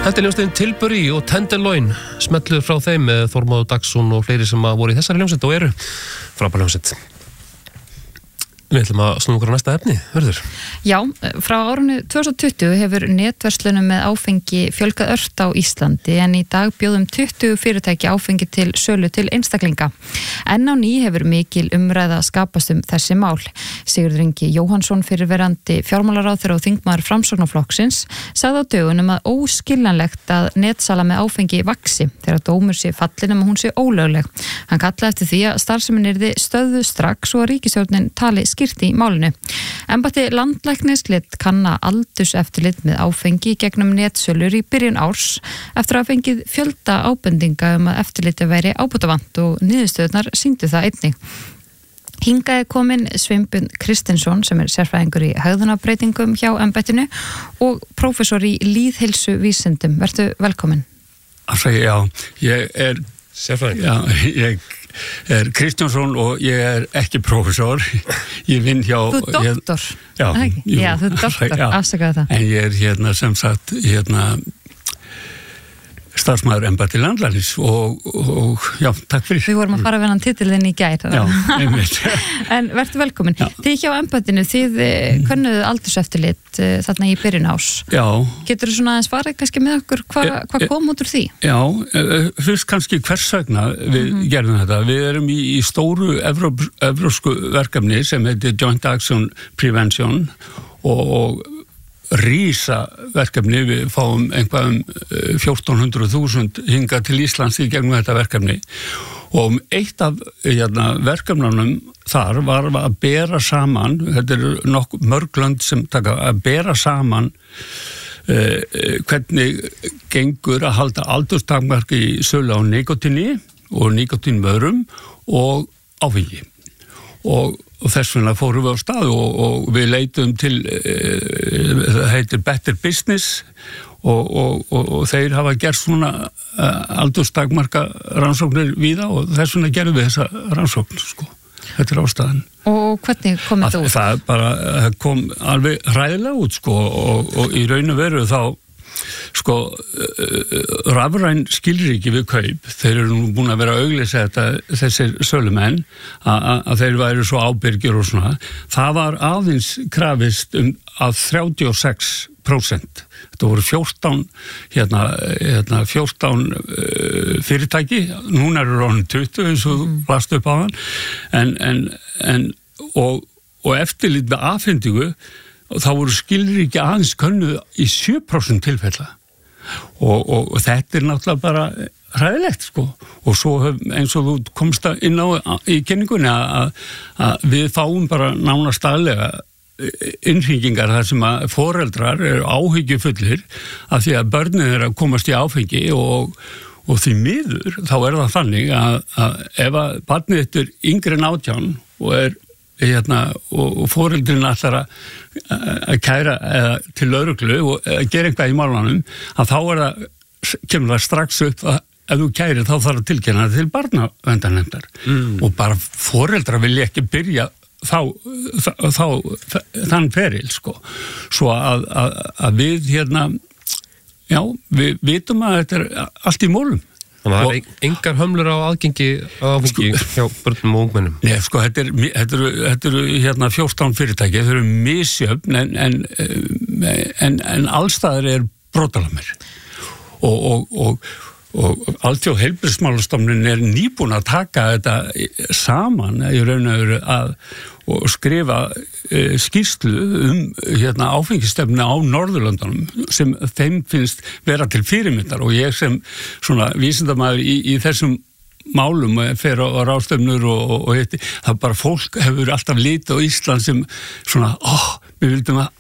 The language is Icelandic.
Hljómsveitin Tilbury og Tenderloin smetluð frá þeim með Þormóður Dagsson og fleiri sem voru í þessari hljómsveit og eru frábær hljómsveit. Við ætlum að snúa okkur á næsta efni, Hörður. Já, frá árinu 2020 hefur netverslunum með áfengi fjölgað ört á Íslandi en í dag bjóðum 20 fyrirtæki áfengi til sölu til einstaklinga. Enn á ný hefur mikil umræða skapast þessi mál. Sigurður Ingi Jóhannsson, fyrrverandi fjármálaráðherra og þingmaður Framsóknarflokksins, sagði á dögunum að óskiljanlegt að netsala með áfengi vaxi þegar dómur sé fallin hún sé ólögleg. Hann kallaði eftir því að starfsemin yrði stöðvuð strax og að ríkisstjórnin tali skýrt í málinu. Embætti landlæknis lét kanna aldurseftirlit með áfengi gegnum netsölur í byrjun árs eftir að fengið fjölda ábendinga að eftirliti væri ábótavant og niðurstöðurnar sýndu það einnig. Hingað komin Sveinbjörn Kristinsson sem sérfræðingur í hegðunarbreytingum hjá embættinu og prófessor í lýðheilsuvísindum. Vertu velkomin. Já, ég sérfræðingur. Já, ég Kristjánsson og ég ekki prófessor. Ég vinn hjá... Þú doktor? Já, þú doktor, afsakaðu það. En ég sem sagt, starfsmaður embætti landlæknis og já, takk fyrir. Við vorum að fara við hann titilinn í gær. Já, einmitt. En vertu velkomin. Já. Þið hjá embættinu, þið könnuðu aldurseftirlit þarna í byrjun árs. Já. Getur þú svona aðeins farið kannski með okkur hvað kom út úr því? Já, fyrst kannski hvers vegna við gerðum þetta. Við erum í stóru evrópsku verkefni sem heitir Joint Action Prevention og rísa verkefni, við fáum einhvað 1400.000 hingað til Íslands í gegnum þetta verkefni og eitt af verkefnunum þar var að bera saman, þetta eru mörg lönd sem taka að bera saman hvernig gengur að halda aldurstakmark í sölu á nikótíni og nikótínvörum og áfengi og þess vegna fórum við á stað og við leitum til það heitir Better Business og þeir hafa gert svona aldurstakmarka rannsóknir víða og þess vegna gerðum við þessa rannsókn sko. Þetta ástæðan. Og hvernig kom þetta út? Það kom alveg hræðilega út sko og í raun og veru þá sko rafræn skilríki við kaup, þeir eru nú búin að vera að auglýsa þessir sölumenn að þeir væru svo ábyrgir og svona, það var aðeins krafist að 36%. Þetta voru 14 fyrirtæki, núna eru orðin 20 eins og last upp á hann og eftirlit með afhendingu og þá voru skilríki aðeins könnuð í 7% tilfella og þetta náttúrulega bara hræðilegt sko og svo eins og þú komst inn á í kenningunni að við fáum bara nánast daglega innhringingar þar sem að foreldrar eru áhyggjufullir af því að börnin eru að komast í áfengi og því miður þá það þannig að ef að barnið þetta yngri en 18 og og foreldrin ætlar að kæra til lögreglu og gera eitthvað í málunum að þá kemur það strax upp að ef þú kærir þá þarf að tilkynna til barnaverndarnefndar og bara foreldrar vilja ekki byrja þann feril sko svo að við við vitum að þetta allt í mólum. Þannig að það engar hömlur á aðgengi áfengi hjá börnum og ungmennum. Nei, sko, þetta eru 14 fyrirtæki, þau eru misjöfn en allstaðar brotalamir. Og Alþjóð heilbrigðismálastofnunin nýbúin að taka þetta saman í raun og veru og skrifa skýrslu áfengisstefnu á Norðurlöndunum sem þeim finnst vera til fyrirmyndar og ég sem svona vísindamaður í þessum málum fer á ráðstefnur og það bara fólk hefur alltaf litið á Ísland sem svona, við vildum að